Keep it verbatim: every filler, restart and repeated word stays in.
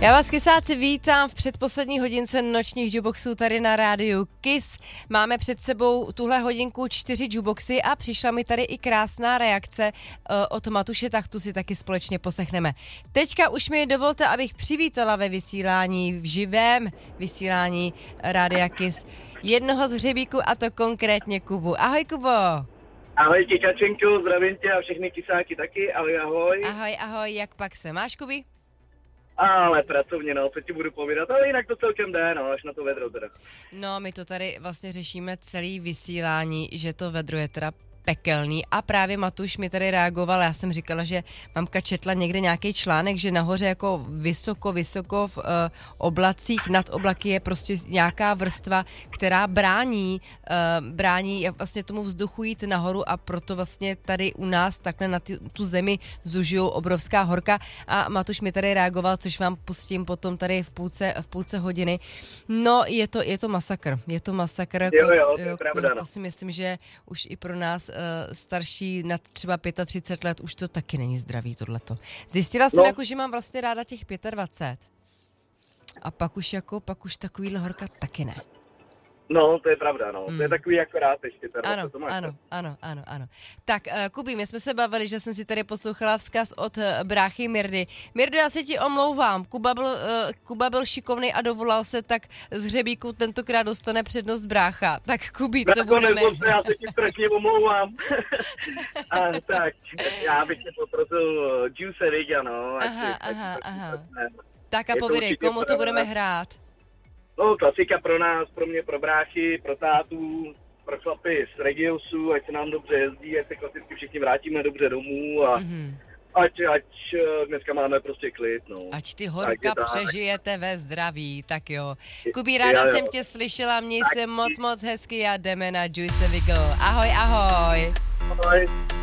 Já vás, kysáci, vítám v předposlední hodince nočních jukeboxů tady na rádiu Kiss. Máme před sebou tuhle hodinku čtyři jukeboxy a přišla mi tady i krásná reakce uh, od Matuše, tak tu si taky společně poslechneme. Teďka už mi dovolte, abych přivítala ve vysílání, v živém vysílání rádia Kiss jednoho z hřebíků, a to konkrétně Kubu. Ahoj, Kubo. Ahoj, Kačenko, zdravím tě a všechny kysáky taky, ahoj, ahoj. Ahoj, ahoj, jak pak se máš, Kubi? Ale pracovně, no, co ti budu povídat, ale jinak to celkem jde, no, až na to vedro teda. No, my to tady vlastně řešíme celý vysílání, že to vedro je teda pekelný a právě Matuš mi tady reagoval, já jsem říkala, že mamka četla někde nějaký článek, že nahoře jako vysoko, vysoko v uh, oblacích, nad oblaky je prostě nějaká vrstva, která brání, uh, brání vlastně tomu vzduchu jít nahoru a proto vlastně tady u nás takhle na ty, tu zemi zužijou obrovská horka a Matuš mi tady reagoval, což vám pustím potom tady v půlce, v půlce hodiny. No, je to, je to masakr, je to masakr. Jo, jo, to je jo, pravda, no. To si myslím, že už i pro nás starší nad třeba třicet pět let, už to taky není zdravý tohleto. Zjistila jsem, no. jako, že mám vlastně ráda těch dvacet pět. A pak už jako, pak už takovýhle horka taky ne. No, to je pravda, no. Mm. To je takový jako rád ještě. Ano, to máš, ano, ano, ano, ano. Tak, uh, Kubi, my jsme se bavili, že jsem si tady poslouchala vzkaz od uh, bráchy Mirdy. Mirdo, já se ti omlouvám. Kuba byl, uh, Kuba byl šikovnej a dovolal se, tak z hřebíku tentokrát dostane přednost brácha. Tak, Kubi, co Brácho, budeme... Se, já se ti strašně omlouvám. A tak, já bych tě poprosil Juice Riga, no. Aha, aha, aha. Tak a povídej, komu to pro budeme nás. hrát? No, klasika pro nás, pro mě, pro bráchy, pro tátu, pro chlapy z Regiosu, ať se nám dobře jezdí, ať se klasicky všichni vrátíme dobře domů a Mm-hmm. ať, ať dneska máme prostě klid, no. Ať ty horka tak. přežijete ve zdraví, tak jo. Kubí, ráda jo, jo. jsem tě slyšela, měj se moc, moc hezky a jdeme na Juice Wiggle. Ahoj, ahoj. Ahoj.